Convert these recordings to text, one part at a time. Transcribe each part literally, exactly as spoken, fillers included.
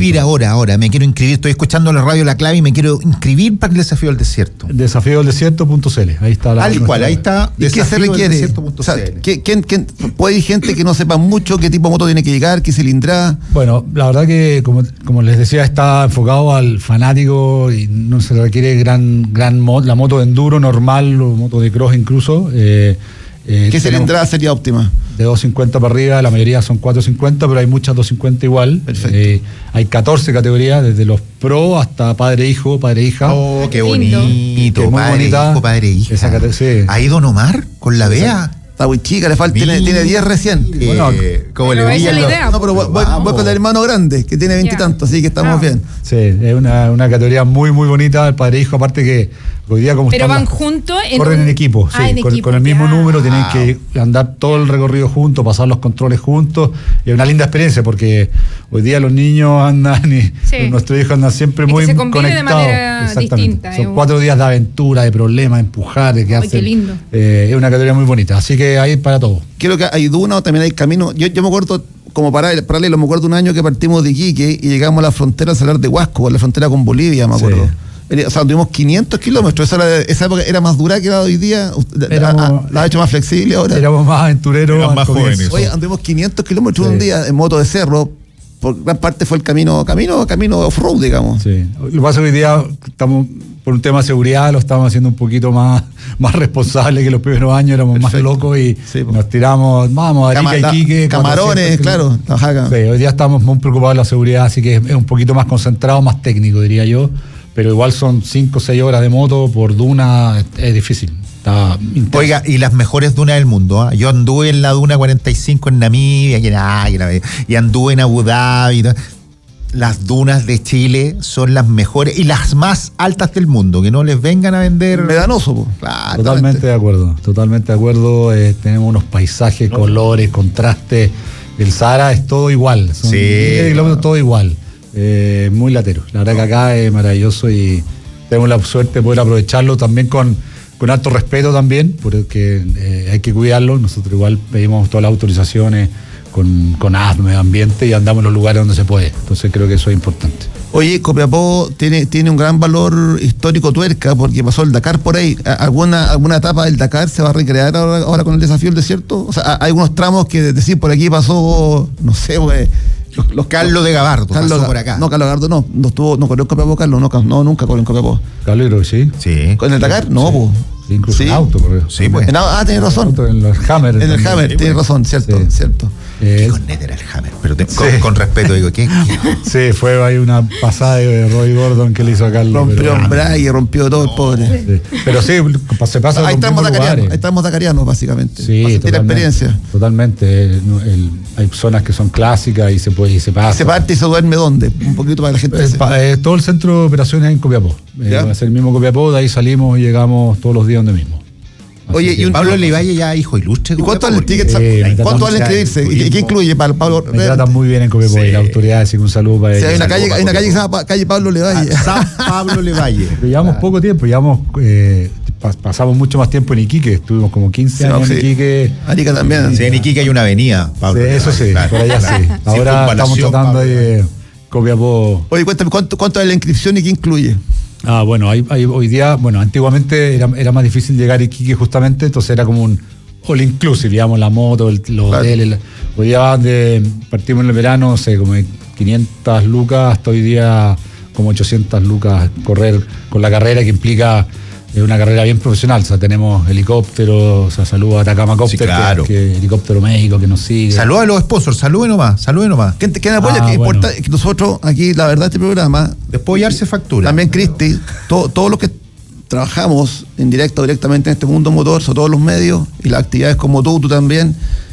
inscribir ahora, ahora, me quiero inscribir, estoy escuchando la radio La Clave y me quiero inscribir para el desafío del desierto. desafío del desierto punto c l, ahí está la... Al cual, ahí está. ¿Y qué se requiere? O sea, ¿quién, quién, quién, puede ir gente que no sepa mucho qué tipo de moto tiene que llegar, qué cilindrada? Bueno, la verdad que, como, como les decía, está enfocado al fanático y no se requiere gran, gran mo- la moto de enduro normal o moto de cross incluso. Eh, eh, ¿Qué cilindrada sería óptima? De doscientos cincuenta para arriba, la mayoría son cuatrocientos cincuenta, pero hay muchas doscientos cincuenta igual. Perfecto. Eh, hay catorce categorías, desde los pro hasta padre-hijo, padre-hija. Oh, qué Lindo. bonito. Que es muy padre, bonita. hijo, padre, hija. Esa cate- sí. ¿Ha ido Don Omar con la Bea? Está muy chica, le falta, tiene, tiene diez recién. Eh, Bueno, como pero le esa brillan es la los- idea. No, pero voy, voy- Vamos. voy con el hermano grande, que tiene veintitantos, así que estamos Ah. bien. Sí, es una, una categoría muy, muy bonita, el padre-hijo, aparte que hoy día como Pero están van las- juntos en corren un- en equipo, sí, Ah, en con, equipo, con el mismo ya. número tienen Ah. que andar todo el recorrido juntos, pasar los controles juntos, y es una linda experiencia porque hoy día los niños andan y Sí. nuestros hijos andan siempre Es que muy se convive de conectados. manera Exactamente. distinta, es Son un- cuatro días de aventura, de problemas, empujar, de quedarse. qué lindo. Eh, es una categoría muy bonita, así que hay para todo. Creo que hay duna o también hay camino. Yo, yo me acuerdo, como para- paralelo, me acuerdo un año que partimos de Iquique y llegamos a la frontera al Salar de Huasco, a la frontera con Bolivia, me acuerdo. Sí. O sea, tuvimos quinientos kilómetros. Esa, era- esa época era más dura que la de hoy día. Usted- Éramos- la, la ha hecho más flexible ahora. Éramos más aventureros. Eran al más comienzo. jóvenes. Oye, anduvimos quinientos kilómetros Sí. un día en moto de cerro. Por gran parte fue el camino, camino, camino off-road, digamos. Sí. Lo que pasa es que hoy día estamos, por un tema de seguridad, lo estamos haciendo un poquito más, más responsable que los primeros años, éramos más Perfecto. locos y Sí, po. nos tiramos, vamos, a Cama- Arica, la- Iquique. camarones, cuatrocientos claro, la jaca. Sí, hoy día estamos muy preocupados de la seguridad, así que es, es un poquito más concentrado, más técnico, diría yo. Pero igual son cinco o seis horas de moto por duna, es, es difícil. Está intenso. Oiga, y las mejores dunas del mundo. ¿ah? Yo anduve en la duna cuarenta y cinco en Namibia, que nada, que nada, y anduve en Abu Dhabi. Y todo. Las dunas de Chile son las mejores y las más altas del mundo. Que no les vengan a vender. Medanoso, po. Claro, Totalmente de acuerdo, totalmente de acuerdo. Eh, tenemos unos paisajes, colores, contrastes. El Sahara es todo igual. Son Sí, miles de kilómetros, claro. todo igual. Eh, muy latero. La verdad que acá es maravilloso y tenemos la suerte de poder aprovecharlo también con, con alto respeto también, porque eh, hay que cuidarlo. Nosotros igual pedimos todas las autorizaciones con, con A S M, medio ambiente, y andamos en los lugares donde se puede. Entonces creo que eso es importante. Oye, Copiapó tiene, tiene un gran valor histórico tuerca porque pasó el Dakar por ahí. ¿A- ¿Alguna, alguna etapa del Dakar se va a recrear ahora, ahora con el desafío del desierto? O sea, ¿hay algunos tramos que decir por aquí pasó, no sé, pues, los, los Carlos de Gabardo pasó por acá. No, Carlos Gardo no, no estuvo, no corrió en Copiapó, Carlos, no, no nunca corrió en Copiapó. Carlos, creo que sí. Sí. ¿Con el Dakar? No, pues. Sí, incluso Sí. en auto, correo. Sí, pues. En- ah, tienes razón. Auto, en los Hammer. En el también. Hammer, tienes razón, cierto, Sí. cierto. Eh, Qué corneta era el Hammer, pero te- con, Sí. con respeto digo, ¿qué? qué? Sí, fue ahí una pasada de Roy Gordon que le hizo a Carlos. Rompió pero, un braille, rompió todo el pobre. sí. Pero sí, se pasa Ahí en los estamos mismos dakarianos, lugares. ahí estamos dakarianos, básicamente. Sí, Para sentir la totalmente, experiencia. Totalmente. El- el- hay zonas que son clásicas y se puede y se pasa. Se parte y se duerme dónde, un poquito para que la gente Eh, sepa. pa- eh, todo el centro de operaciones en Copiapó. Eh, ¿Ya? va a ser el mismo Copiapó, de ahí salimos y llegamos todos los días donde mismo. Así Oye, que y un- Pablo Levalle ya hijo ilustre. ¿Y cuánto vale el ticket? Sí, me ¿Cuánto tratan- vale inscribirse? ¿Y qué- qué incluye para el Pablo? me tratan muy bien en Copiapó Sí. y las autoridades, así que un saludo para Sí, ellos. hay una Saludos calle, para hay una calle que se Copiapó. llama Pa- calle Pablo Levalle. San Pablo Levalle. Pero llevamos poco tiempo, llevamos, eh, pas- pasamos mucho más tiempo en Iquique, estuvimos como quince Sí, años sí. en Iquique. Arica también. Sí, en Iquique hay una avenida, Pablo. Sí, eso sí, Levalle, por allá claro. sí. Sin Ahora estamos comparación, tratando Pablo de Copiapó. Oye, cuéntame, ¿cuánto, cuánto es la inscripción y qué incluye? Ah, bueno, hay, hay- hoy día, bueno, antiguamente era, era más difícil llegar a Iquique justamente, entonces era como un all inclusive, digamos, la moto, el, los Claro. hoteles. la- hoy día de, partimos en el verano, no sé, como de quinientas lucas, hasta hoy día como ochocientas lucas correr con la carrera que implica eh, una carrera bien profesional. O sea, tenemos helicópteros, o sea, saludos a Atacama Copter, Sí, claro. que, que helicóptero médico que nos sigue. Saludos a los sponsors, saluden nomás, saluden nomás. ¿Quién, te- quién apoya? Ah, que bueno. importa que nosotros aquí, la verdad, este programa, Después hallarse factura. también Cristi, todo- todos los que trabajamos en directo o directamente en este mundo motor, sobre todos los medios y las actividades como tú, tú también,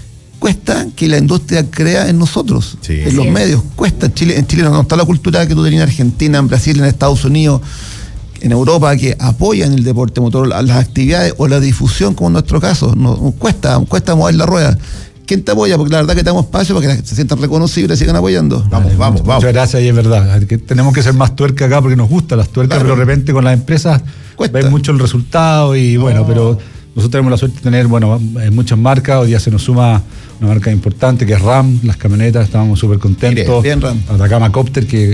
cuesta que la industria crea en nosotros, Sí. en los Así es. medios. Cuesta. En Chile, en Chile no está la cultura que tú tenías en Argentina, en Brasil, en Estados Unidos, en Europa, que apoyan el deporte motor, las actividades o la difusión, como en nuestro caso. Nos, nos cuesta, nos cuesta mover la rueda. ¿Quién te apoya? Porque la verdad que tenemos espacio para que se sientan reconocibles y sigan apoyando. Vamos, Vale, vamos, muchas, vamos. Muchas gracias, y es verdad. Que tenemos que ser más tuerca acá porque nos gustan las tuercas, Claro. pero de repente con las empresas Cuesta. ven mucho el resultado y bueno, pero nosotros tenemos la suerte de tener, bueno, eh, muchas marcas. Hoy día se nos suma una marca importante que es RAM, las camionetas, estábamos súper contentos. Mire, bien, RAM. Atacama Copter, que